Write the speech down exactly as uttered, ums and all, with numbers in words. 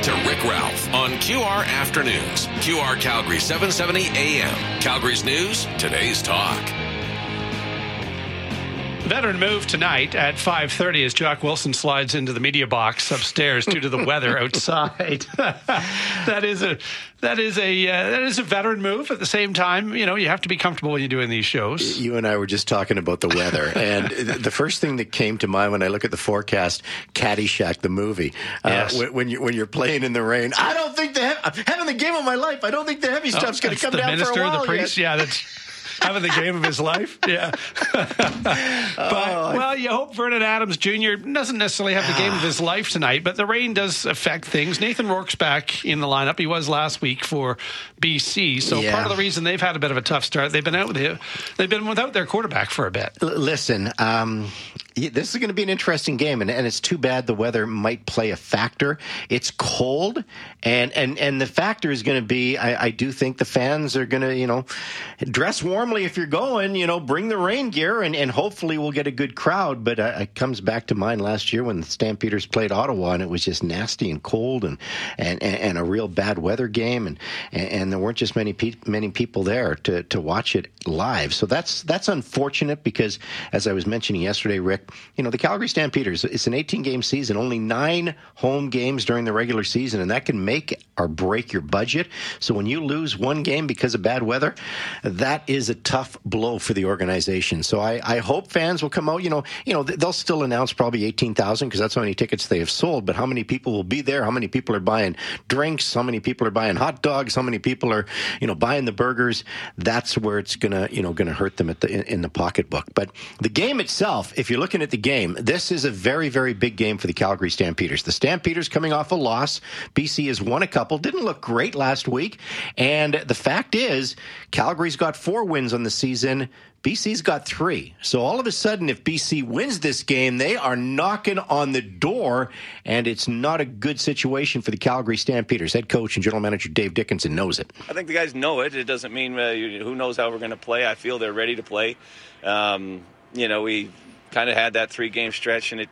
to Rick Ralph on Q R Afternoons. Q R Calgary seven seventy A M. Calgary's news, today's talk. Veteran move tonight at five thirty as Jack Wilson slides into the media box upstairs due to the weather outside. that is a that is a uh, that is a veteran move. At the same time, you know, you have to be comfortable when you're doing these shows. You and I were just talking about the weather, and the first thing that came to mind when I look at the forecast, Caddyshack, the movie. Yes. Uh, when, when you when you're playing in the rain, I don't think the he- I'm having the game of my life. I don't think the heavy stuff's oh, going to come the down minister, for a while. The priest, yet. yeah, that's. Having the game of his life, yeah. but, oh, well, you hope Vernon Adams Junior doesn't necessarily have the game of his life tonight, but the rain does affect things. Nathan Rourke's back in the lineup. He was last week for B C, so yeah. part of the reason they've had a bit of a tough start, they've been out with it. They've been without their quarterback for a bit. L- listen, um, this is going to be an interesting game, and, and it's too bad the weather might play a factor. It's cold, and and, and the factor is going to be, I, I do think the fans are going to, you know, dress warmly if you're going, you know, bring the rain gear, and, and hopefully we'll get a good crowd. But uh, it comes back to mind last year when the Stampeders played Ottawa, and it was just nasty and cold, and and, and a real bad weather game, and, and there weren't just many pe- many people there to, to watch it live. So that's that's unfortunate because, as I was mentioning yesterday, Rick, you know, the Calgary Stampeders, it's an eighteen-game season, only nine home games during the regular season, and that can make or break your budget. So when you lose one game because of bad weather, that is a tough blow for the organization. So I, I hope fans will come out. You know, you know, they'll still announce probably eighteen thousand because that's how many tickets they have sold. But how many people will be there? How many people are buying drinks? How many people are buying hot dogs? How many people are, you know, buying the burgers? That's where it's gonna, you know, gonna hurt them at the in, in the pocketbook. But the game itself, if you're looking at the game, this is a very, very big game for the Calgary Stampeders. The Stampeders coming off a loss. B C has won a couple. Didn't look great last week. And the fact is, Calgary's got four wins on the season. B C's got three. So all of a sudden, if B C wins this game, they are knocking on the door, and it's not a good situation for the Calgary Stampeders. Head coach and general manager Dave Dickinson knows it. I think the guys know it. It doesn't mean uh, who knows how we're going to play. I feel they're ready to play. Um, you know, we kind of had that three-game stretch, and it